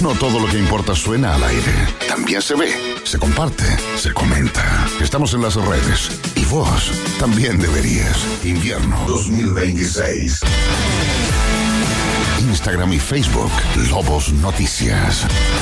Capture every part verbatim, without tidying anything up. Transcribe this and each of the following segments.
No todo lo que importa suena al aire. También se ve, se comparte, se comenta. Estamos en las redes. Y vos también deberías. Invierno dos mil veintiséis. Instagram y Facebook, Lobos Noticias.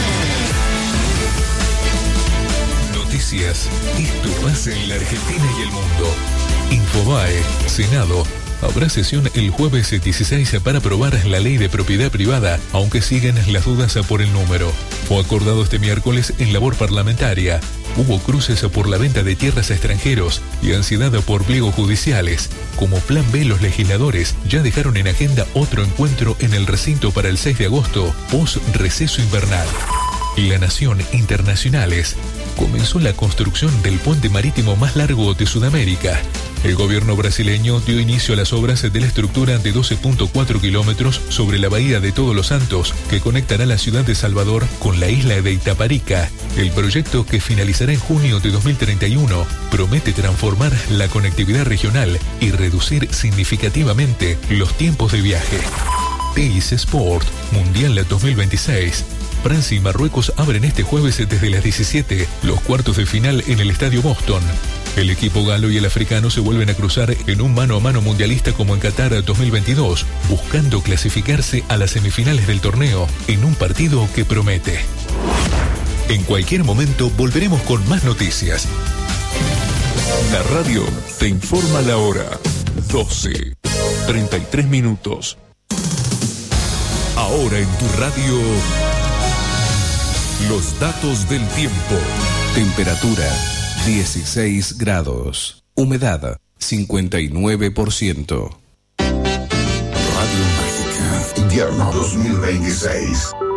Noticias. Esto pasa en la Argentina y el mundo. Infobae, Senado. Habrá sesión el jueves dieciséis para aprobar la ley de propiedad privada, aunque siguen las dudas por el número. Fue acordado este miércoles en labor parlamentaria. Hubo cruces por la venta de tierras a extranjeros y ansiedad por pliegos judiciales. Como plan B, los legisladores ya dejaron en agenda otro encuentro en el recinto para el seis de agosto, post receso invernal. La Nación Internacionales. Comenzó la construcción del puente marítimo más largo de Sudamérica. El gobierno brasileño dio inicio a las obras de la estructura de doce punto cuatro kilómetros sobre la bahía de Todos los Santos, que conectará la ciudad de Salvador con la isla de Itaparica. El proyecto, que finalizará en junio de dos mil treinta y uno, promete transformar la conectividad regional y reducir significativamente los tiempos de viaje. Teis Sport, Mundial dos mil veintiséis. Francia y Marruecos abren este jueves desde las diecisiete los cuartos de final en el Estadio Boston. El equipo galo y el africano se vuelven a cruzar en un mano a mano mundialista como en Qatar dos mil veintidós, buscando clasificarse a las semifinales del torneo en un partido que promete. En cualquier momento volveremos con más noticias. La radio te informa la hora. doce, treinta y tres minutos. Ahora en tu radio, los datos del tiempo. Temperatura dieciséis grados. Humedad cincuenta y nueve por ciento. Radio Mágica, invierno dos mil veintiséis.